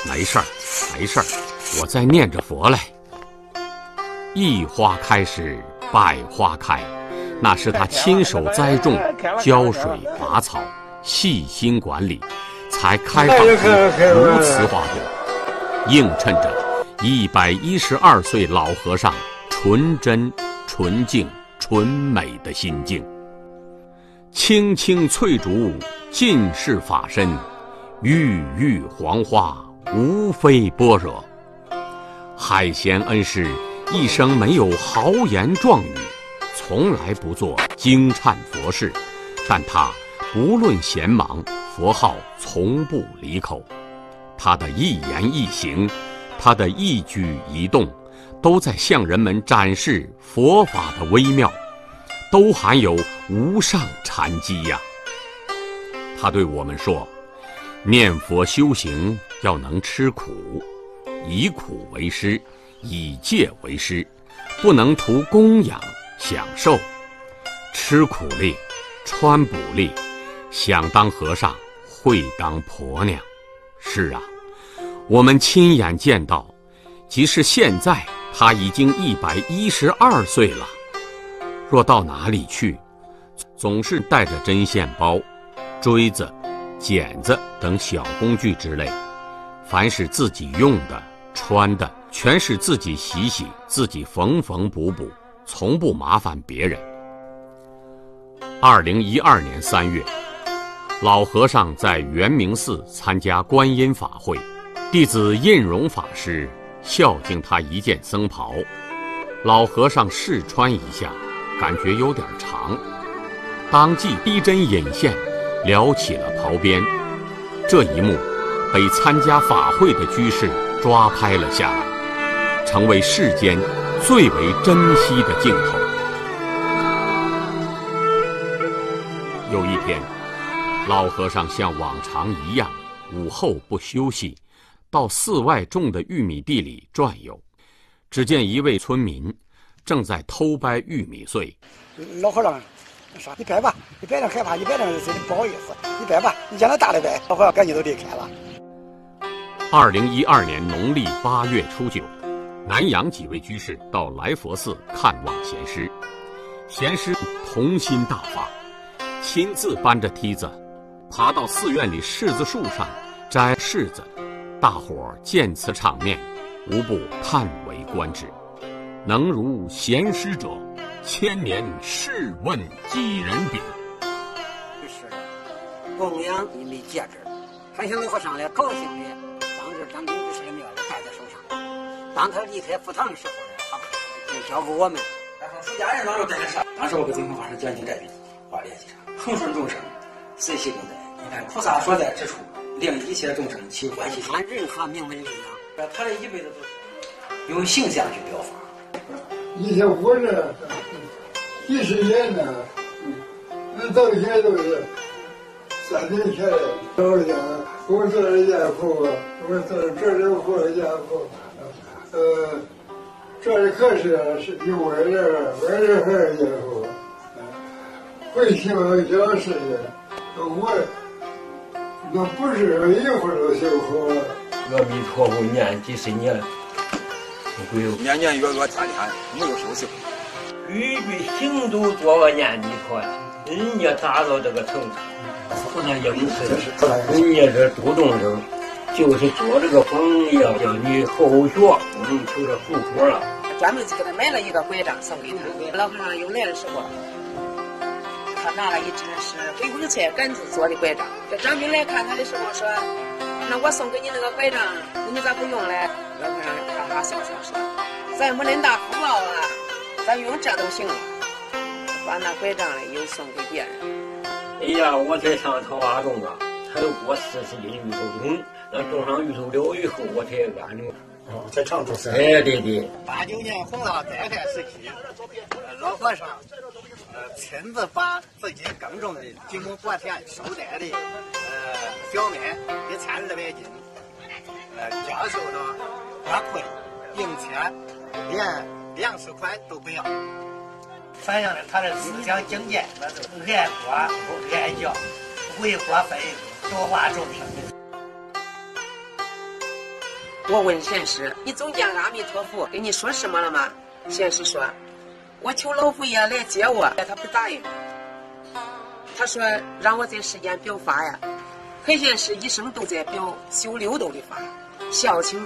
没事儿，没事儿，我在念着佛嘞。一花开时，百花开，那是他亲手栽种、浇水拔草、细心管理，才开放出如此花朵，映衬着112岁老和尚纯真、纯净、纯美的心境。青青翠竹，尽是法身；郁郁黄花，无非般若。海贤恩师一生没有豪言壮语，从来不做惊颤佛事，但他不论闲忙，佛号从不离口。他的一言一行，他的一举一动，都在向人们展示佛法的微妙，都含有无上禅机呀。他对我们说，念佛修行要能吃苦，以苦为师，以戒为师，不能图供养享受。吃苦力，穿补力，想当和尚会当婆娘。是啊，我们亲眼见到，即使现在他已经112岁了，若到哪里去，总是带着针线包、锥子、剪子等小工具之类，凡是自己用的、穿的，全是自己洗洗，自己缝缝补补，从不麻烦别人。2012年3月，老和尚在圆明寺参加观音法会，弟子印荣法师孝敬他一件僧袍，老和尚试穿一下，感觉有点长，当即逼针引线，撩起了袍边。这一幕被参加法会的居士抓拍了下来，成为世间最为珍惜的镜头。有一天，老和尚像往常一样，午后不休息，到寺外种的玉米地里转悠。只见一位村民正在偷掰玉米穗。 老和尚说：“你掰吧，你掰着害怕，你掰着不好意思，你掰吧，你让他大的掰。”老和尚赶紧都离开了。 2012年农历8月初9，南阳几位居士到来佛寺看望贤师，贤师童心大发，亲自搬着梯子爬到寺院里柿子树上摘柿子。大伙见此场面，无不叹为观止。能如贤师者，千年试问几人比？ 是的，供养你没戒指，还想老和尚来高兴的，当着张兵居士的面戴在手上。当他离开佛堂的时候呢，他就交给我们。 出家人当时带着啥？当时我给宗法师讲经这边话联系上，恒顺众生，随喜功德。你看菩萨所在之处，令一切众生起欢喜心。 按任何名门力量， 他这一辈子都是用形象去表法。 一些活着几十年呢，那到现在都是3年前老人家我做了家父，我做这里活家父，这里可是有我这还是家父，会修小事情，我那不是一会儿都修好。 阿弥陀佛念几十年。 年年月月天天没有休息， 句句行都做个念弥陀，人家达到这个程度，不能应试，人家这主动生，就是做这个榜样，叫你后学，不能求这后果了。 专门给他买了一个拐杖送给他。老和尚又来的时候，他拿了一只是回光菜杆子做的拐杖。这张兵来看他的时候说：“那我送给你那个拐杖，你咋不用嘞？”老和尚哈哈笑笑说：“咱没恁大福报啊，咱用这都行了。”把那拐杖嘞又送给别人。 哎呀，我才上桃花种啊，才有过40斤芋头种，那种上芋头了以后，我才安住。 在常州山。 哎，对对。 89年洪涝灾害时期，老和尚亲自把自己耕种的经过国田收摘的小麦1200斤，交收到国库里，并且连粮食款都不要，反映了他的思想境界，那是爱国爱教，为国分忧，多化众生。 我问贤师：“你总见阿弥陀佛跟你说什么了吗？”贤师说：“我求老佛爷来接我，他不答应。他说让我在世间表法呀。”黑贤师一生都在表修六斗的法，孝亲